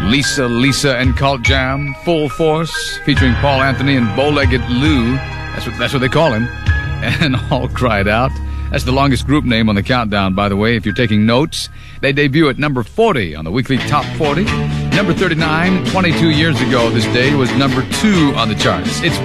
Lisa and Cult Jam, Full Force, featuring Paul Anthony and Bow-Legged Lou. That's what they call him. And All Cried Out. That's the longest group name on the countdown, by the way, if you're taking notes. They debut at number 40 on the weekly Top 40. Number 39, 22 years ago this day, was number 2 on the charts. It's